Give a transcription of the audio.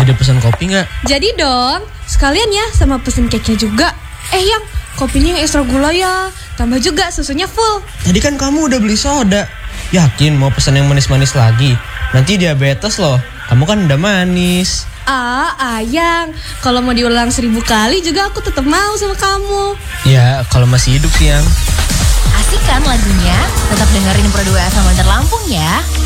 jadi pesan kopi nggak? Jadi dong, sekalian ya sama pesen cake-nya juga. Yang kopinya yang ekstra gula ya. Tambah juga susunya full. Tadi kan kamu udah beli soda. Yakin mau pesan yang manis-manis lagi? Nanti diabetes loh. Kamu kan udah manis. Ayang, kalau mau diulang 1000 kali juga aku tetap mau sama kamu. Ya, kalau masih hidup sih, Yang. Asik kan lagunya? Tetap dengerin Pro 2 FM Bantar Lampung ya.